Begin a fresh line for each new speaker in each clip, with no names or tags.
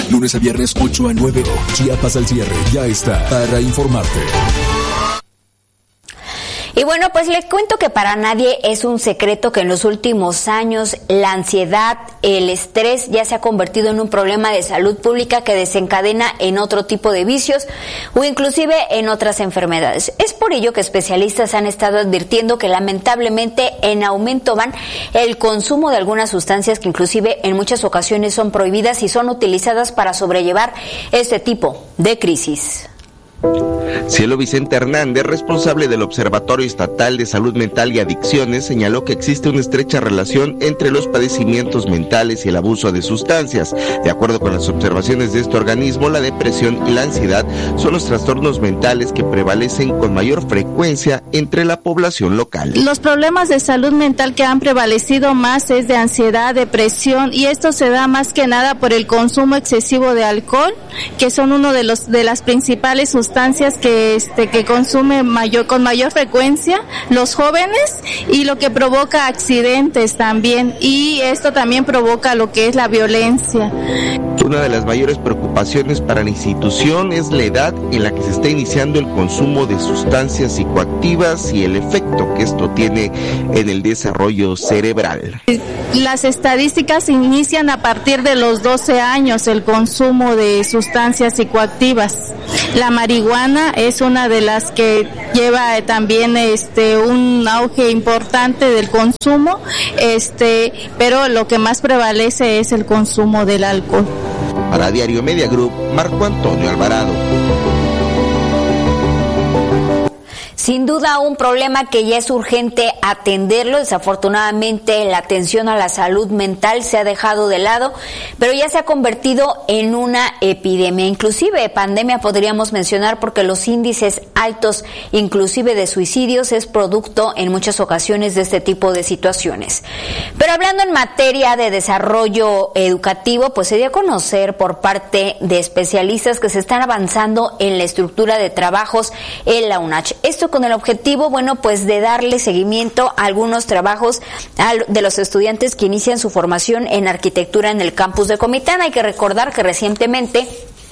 Lunes a viernes 8 a 9. Chiapas al cierre ya está para informarte.
Y bueno, pues les cuento que para nadie es un secreto que en los últimos años la ansiedad, el estrés ya se ha convertido en un problema de salud pública que desencadena en otro tipo de vicios o inclusive en otras enfermedades. Es por ello que especialistas han estado advirtiendo que lamentablemente en aumento van el consumo de algunas sustancias que inclusive en muchas ocasiones son prohibidas y son utilizadas para sobrellevar este tipo de crisis.
Cielo Vicente Hernández, responsable del Observatorio Estatal de Salud Mental y Adicciones, señaló que existe una estrecha relación entre los padecimientos mentales y el abuso de sustancias. De acuerdo con las observaciones de este organismo, la depresión y la ansiedad son los trastornos mentales que prevalecen con mayor frecuencia entre la población local.
Los problemas de salud mental que han prevalecido más es de ansiedad, depresión, y esto se da más que nada por el consumo excesivo de alcohol, que son uno de las principales sustancias que consume con mayor frecuencia los jóvenes, y lo que provoca accidentes también, y esto también provoca lo que es la violencia.
Una de las mayores preocupaciones para la institución es la edad en la que se está iniciando el consumo de sustancias psicoactivas y el efecto que esto tiene en el desarrollo cerebral.
Las estadísticas inician a partir de los 12 años el consumo de sustancias psicoactivas. La marihuana es una de las que lleva también un auge importante del consumo, pero lo que más prevalece es el consumo del alcohol.
Para Diario Media Group, Marco Antonio Alvarado.
Sin duda un problema que ya es urgente atenderlo. Desafortunadamente la atención a la salud mental se ha dejado de lado, pero ya se ha convertido en una epidemia, inclusive pandemia podríamos mencionar, porque los índices altos inclusive de suicidios es producto en muchas ocasiones de este tipo de situaciones. Pero hablando en materia de desarrollo educativo, pues se dio a conocer por parte de especialistas que se están avanzando en la estructura de trabajos en la UNACH. Esto con el objetivo, pues de darle seguimiento a algunos trabajos de los estudiantes que inician su formación en arquitectura en el campus de Comitán. Hay que recordar que recientemente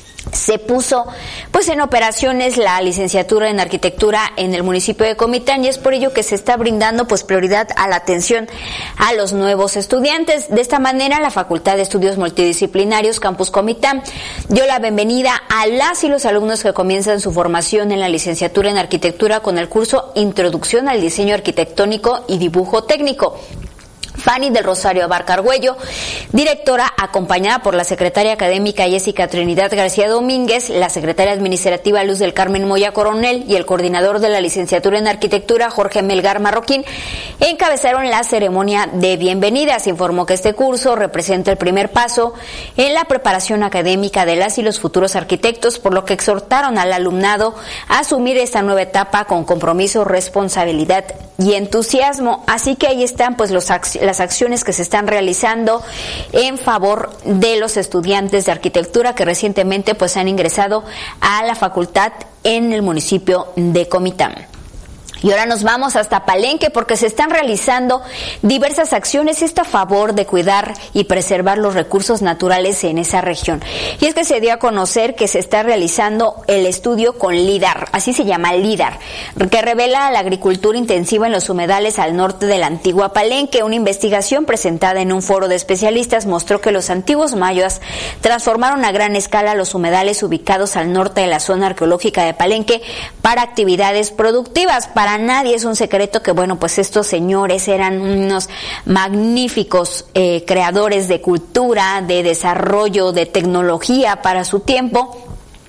se puso en operaciones la licenciatura en arquitectura en el municipio de Comitán, y es por ello que se está brindando prioridad a la atención a los nuevos estudiantes. De esta manera, la Facultad de Estudios Multidisciplinarios Campus Comitán dio la bienvenida a las y los alumnos que comienzan su formación en la licenciatura en arquitectura con el curso Introducción al Diseño Arquitectónico y Dibujo Técnico. Fanny del Rosario Abarca Argüello, directora, acompañada por la secretaria académica Jessica Trinidad García Domínguez, la secretaria administrativa Luz del Carmen Moya Coronel y el coordinador de la licenciatura en arquitectura Jorge Melgar Marroquín, encabezaron la ceremonia de bienvenida. Se informó que este curso representa el primer paso en la preparación académica de las y los futuros arquitectos, por lo que exhortaron al alumnado a asumir esta nueva etapa con compromiso, responsabilidad y entusiasmo. Así que ahí están las acciones que se están realizando en favor de los estudiantes de arquitectura que recientemente han ingresado a la facultad en el municipio de Comitán. Y ahora nos vamos hasta Palenque porque se están realizando diversas acciones a favor de cuidar y preservar los recursos naturales en esa región. Y es que se dio a conocer que se está realizando el estudio con LIDAR, así se llama LIDAR, que revela la agricultura intensiva en los humedales al norte de la antigua Palenque. Una investigación presentada en un foro de especialistas mostró que los antiguos mayas transformaron a gran escala los humedales ubicados al norte de la zona arqueológica de Palenque para actividades productivas. Para nadie es un secreto que, estos señores eran unos magníficos creadores de cultura, de desarrollo, de tecnología para su tiempo.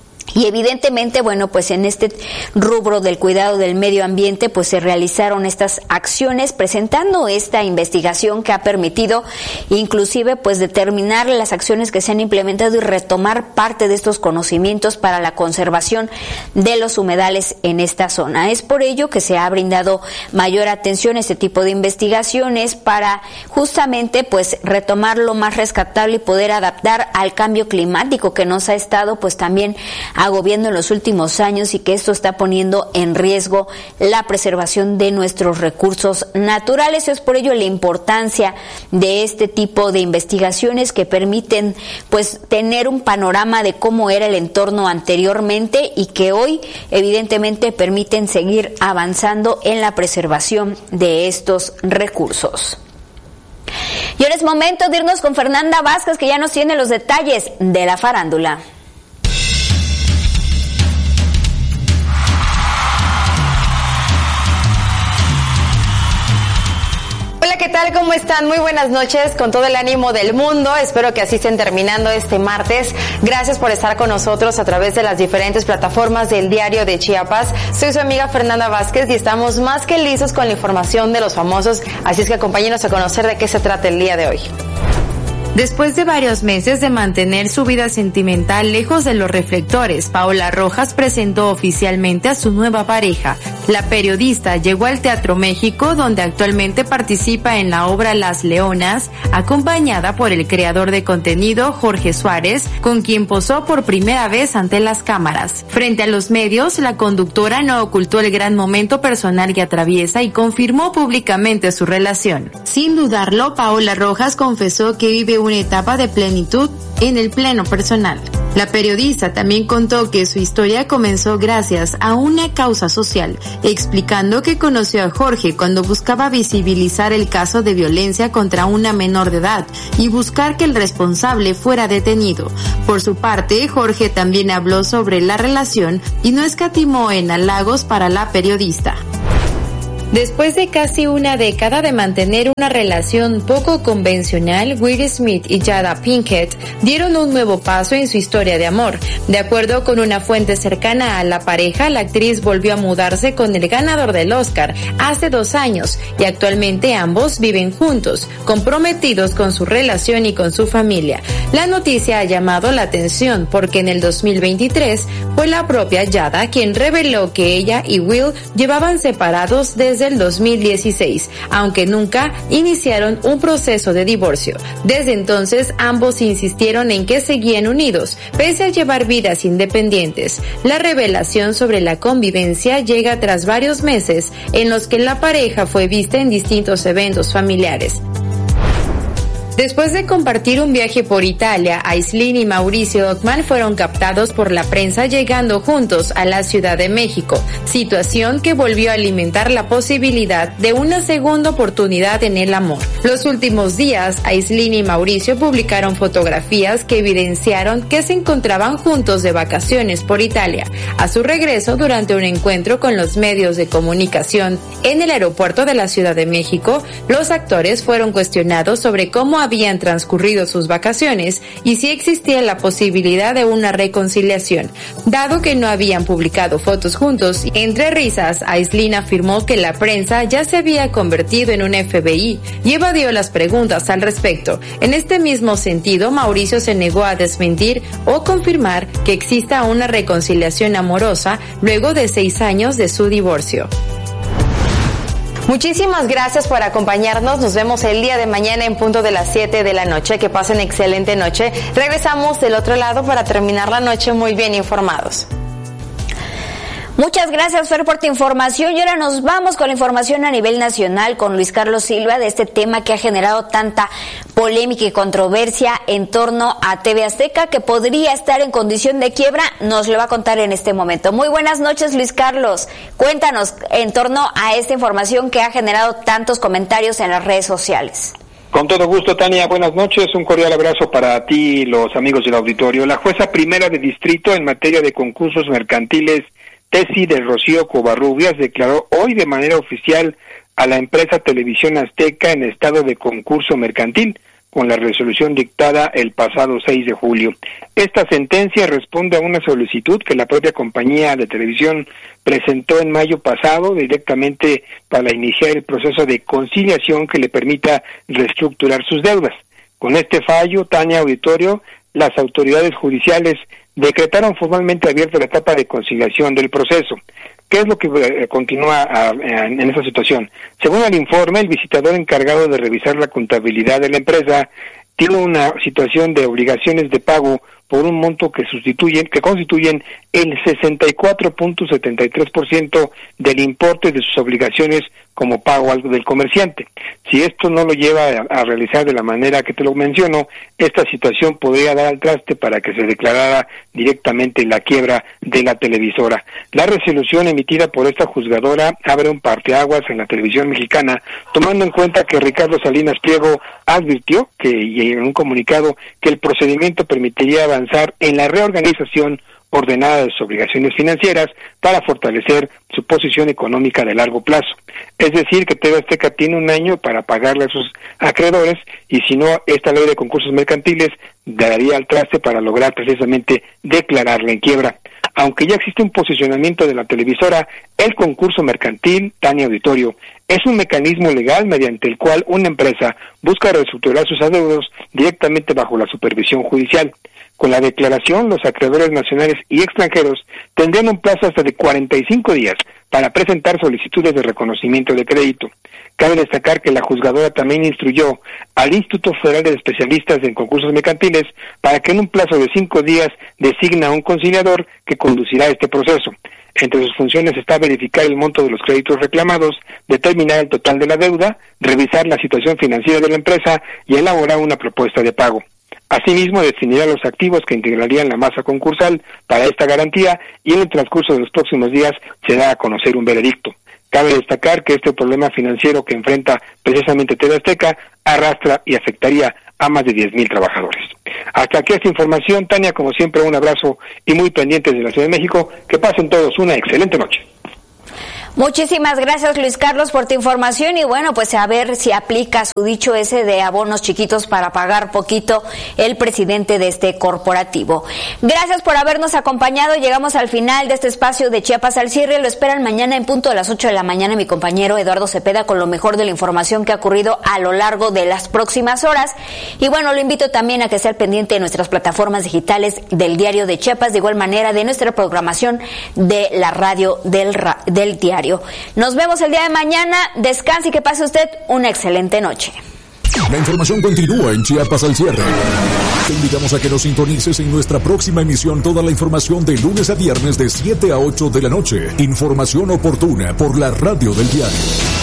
Y evidentemente, en este rubro del cuidado del medio ambiente, se realizaron estas acciones presentando esta investigación que ha permitido inclusive determinar las acciones que se han implementado y retomar parte de estos conocimientos para la conservación de los humedales en esta zona. Es por ello que se ha brindado mayor atención a este tipo de investigaciones para justamente retomar lo más rescatable y poder adaptar al cambio climático que nos ha estado también agobiando en los últimos años y que esto está poniendo en riesgo la preservación de nuestros recursos naturales. Es por ello la importancia de este tipo de investigaciones que permiten pues tener un panorama de cómo era el entorno anteriormente y que hoy evidentemente permiten seguir avanzando en la preservación de estos recursos. Y ahora es momento de irnos con Fernanda Vázquez, que ya nos tiene los detalles de la farándula.
Hola, ¿qué tal? ¿Cómo están? Muy buenas noches, con todo el ánimo del mundo. Espero que así estén terminando este martes. Gracias por estar con nosotros a través de las diferentes plataformas del Diario de Chiapas. Soy su amiga Fernanda Vázquez y estamos más que listos con la información de los famosos, así es que acompáñenos a conocer de qué se trata el día de hoy. Después de varios meses de mantener su vida sentimental lejos de los reflectores, Paola Rojas presentó oficialmente a su nueva pareja. La periodista llegó al Teatro México, donde actualmente participa en la obra Las Leonas, acompañada por el creador de contenido Jorge Suárez, con quien posó por primera vez ante las cámaras. Frente a los medios, la conductora no ocultó el gran momento personal que atraviesa y confirmó públicamente su relación. Sin dudarlo, Paola Rojas confesó que vive una etapa de plenitud en el plano personal. La periodista también contó que su historia comenzó gracias a una causa social, explicando que conoció a Jorge cuando buscaba visibilizar el caso de violencia contra una menor de edad y buscar que el responsable fuera detenido. Por su parte, Jorge también habló sobre la relación y no escatimó en halagos para la periodista. Después de casi una década de mantener una relación poco convencional, Will Smith y Jada Pinkett dieron un nuevo paso en su historia de amor. De acuerdo con una fuente cercana a la pareja, la actriz volvió a mudarse con el ganador del Oscar hace 2 años y actualmente ambos viven juntos, comprometidos con su relación y con su familia. La noticia ha llamado la atención porque en el 2023 fue la propia Jada quien reveló que ella y Will llevaban separados desde el 2016, aunque nunca iniciaron un proceso de divorcio. Desde entonces, ambos insistieron en que seguían unidos, pese a llevar vidas independientes. La revelación sobre la convivencia llega tras varios meses en los que la pareja fue vista en distintos eventos familiares. Después de compartir un viaje por Italia, Aislinn y Mauricio Ockman fueron captados por la prensa llegando juntos a la Ciudad de México, situación que volvió a alimentar la posibilidad de una segunda oportunidad en el amor. Los últimos días, Aislinn y Mauricio publicaron fotografías que evidenciaron que se encontraban juntos de vacaciones por Italia. A su regreso, durante un encuentro con los medios de comunicación en el aeropuerto de la Ciudad de México, los actores fueron cuestionados sobre cómo habían transcurrido sus vacaciones y si existía la posibilidad de una reconciliación. Dado que no habían publicado fotos juntos, entre risas, Aislinn afirmó que la prensa ya se había convertido en un FBI y evadió las preguntas al respecto. En este mismo sentido, Mauricio se negó a desmentir o confirmar que exista una reconciliación amorosa luego de 6 años de su divorcio. Muchísimas gracias por acompañarnos. Nos vemos el día de mañana en punto de las 7 de la noche. Que pasen excelente noche. Regresamos del otro lado para terminar la noche muy bien informados.
Muchas gracias, Fer, por tu información. Y ahora nos vamos con la información a nivel nacional con Luis Carlos Silva de este tema que ha generado tanta polémica y controversia en torno a TV Azteca, que podría estar en condición de quiebra. Nos lo va a contar en este momento. Muy buenas noches, Luis Carlos. Cuéntanos en torno a esta información que ha generado tantos comentarios en las redes sociales.
Con todo gusto, Tania, buenas noches, un cordial abrazo para ti y los amigos del auditorio. La jueza primera de distrito en materia de concursos mercantiles, Tessy del Rocío Covarrubias, declaró hoy de manera oficial a la empresa Televisión Azteca en estado de concurso mercantil, con la resolución dictada el pasado 6 de julio. Esta sentencia responde a una solicitud que la propia compañía de televisión presentó en mayo pasado directamente para iniciar el proceso de conciliación que le permita reestructurar sus deudas. Con este fallo, Tania, auditorio, las autoridades judiciales decretaron formalmente abierta la etapa de conciliación del proceso. ¿Qué es lo que continúa en esa situación? Según el informe, el visitador encargado de revisar la contabilidad de la empresa tiene una situación de obligaciones de pago por un monto que constituyen el 64.73% del importe de sus obligaciones como pago del comerciante. Si esto no lo lleva a realizar de la manera que te lo menciono, esta situación podría dar al traste para que se declarara directamente la quiebra de la televisora. La resolución emitida por esta juzgadora abre un parteaguas en la televisión mexicana, tomando en cuenta que Ricardo Salinas Pliego advirtió y en un comunicado que el procedimiento permitiría avanzar en la reorganización ordenada de sus obligaciones financieras para fortalecer su posición económica de largo plazo. Es decir, que TV Azteca tiene un año para pagarle a sus acreedores y si no, esta ley de concursos mercantiles daría al traste para lograr precisamente declararla en quiebra. Aunque ya existe un posicionamiento de la televisora, el concurso mercantil, Tania Auditorio, es un mecanismo legal mediante el cual una empresa busca reestructurar sus adeudos directamente bajo la supervisión judicial. Con la declaración, los acreedores nacionales y extranjeros tendrían un plazo hasta de 45 días para presentar solicitudes de reconocimiento de crédito. Cabe destacar que la juzgadora también instruyó al Instituto Federal de Especialistas en Concursos Mercantiles para que en un plazo de 5 días designa a un conciliador que conducirá este proceso. Entre sus funciones está verificar el monto de los créditos reclamados, determinar el total de la deuda, revisar la situación financiera de la empresa y elaborar una propuesta de pago. Asimismo, definirá los activos que integrarían la masa concursal para esta garantía y en el transcurso de los próximos días se da a conocer un veredicto. Cabe destacar que este problema financiero que enfrenta precisamente TV Azteca arrastra y afectaría a más de 10,000 trabajadores. Hasta aquí esta información, Tania, como siempre un abrazo y muy pendientes de la Ciudad de México. Que pasen todos una excelente noche.
Muchísimas gracias, Luis Carlos, por tu información y bueno, pues a ver si aplica su dicho ese de abonos chiquitos para pagar poquito el presidente de este corporativo. Gracias por habernos acompañado, llegamos al final de este espacio de Chiapas al cierre, lo esperan mañana en punto de las 8 de la mañana mi compañero Eduardo Cepeda con lo mejor de la información que ha ocurrido a lo largo de las próximas horas y bueno, lo invito también a que esté al pendiente de nuestras plataformas digitales del Diario de Chiapas, de igual manera de nuestra programación de la radio del diario. Nos vemos el día de mañana. Descanse y que pase usted una excelente noche.
La información continúa en Chiapas al cierre. Te invitamos a que nos sintonices en nuestra próxima emisión. Toda la información de lunes a viernes de 7 a 8 de la noche. Información oportuna por la radio del diario.